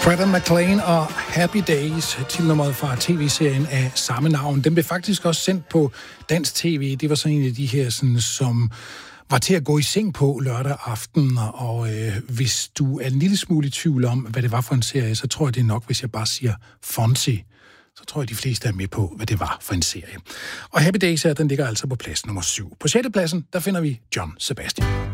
Adam McLean og Happy Days, titelnummeret fra tv-serien af samme navn. Den blev faktisk også sendt på dansk tv. Det var sådan en af de her, sådan, som var til at gå i seng på lørdag aften. Og hvis du er en lille smule i tvivl om, hvad det var for en serie, så tror jeg, det er nok, hvis jeg bare siger Fonzie. Så tror jeg, de fleste er med på, hvad det var for en serie. Og Happy Days her, den ligger altså på plads nummer 7. På 6. pladsen, der finder vi John Sebastian.